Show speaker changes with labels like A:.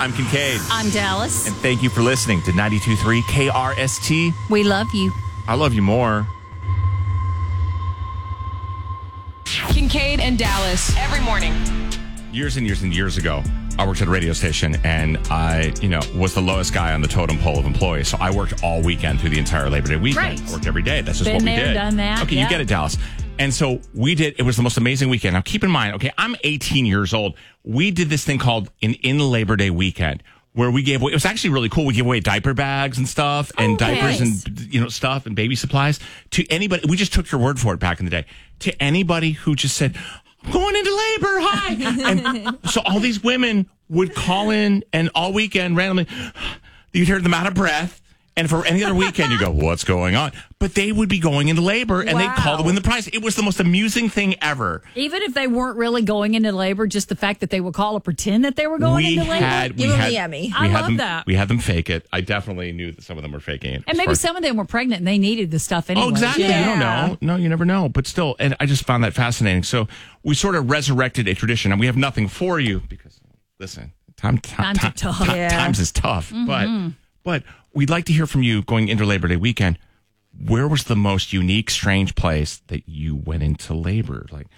A: I'm Kincaid.
B: I'm Dallas.
A: And thank you for listening to 92.3 KRST.
B: We love you.
A: I love you more.
C: Kincaid and Dallas every morning.
A: Years and years and years ago, I worked at a radio station, and I, was the lowest guy on the totem pole of employees. So I worked all weekend through the entire Labor Day weekend.
B: Right.
A: I worked every day. That's just
B: Been
A: what we
B: there,
A: did.
B: done that.
A: Okay,
B: Yeah.
A: you get it, Dallas. And so it was the most amazing weekend. Now, keep in mind, okay, I'm 18 years old. We did this thing called an in Labor Day weekend where we gave away, it was actually really cool. We gave away diaper bags and stuff and diapers
B: nice.
A: and, stuff and baby supplies to anybody. We just took your word for it back in the day. To anybody who just said, I'm going into labor, hi. And so all these women would call in, and all weekend randomly, you'd hear them out of breath. And for any other weekend, you go, what's going on? But they would be going into labor, and they'd call to win the prize. It was the most amusing thing ever.
B: Even if they weren't really going into labor, just the fact that they would call to pretend that they were going into labor.
D: Give them the Emmy.
B: I love that.
A: We had them fake it. I definitely knew that some of them were faking it.
B: And maybe some of them were pregnant and they needed the stuff anyway.
A: Oh, exactly.
D: Yeah.
A: You don't know. No, you never know. But still, and I just found that fascinating. So we sort of resurrected a tradition, and we have nothing for you because, listen, times is tough. But we'd like to hear from you going into Labor Day weekend. Where was the most unique, strange place that you went into labor? Like,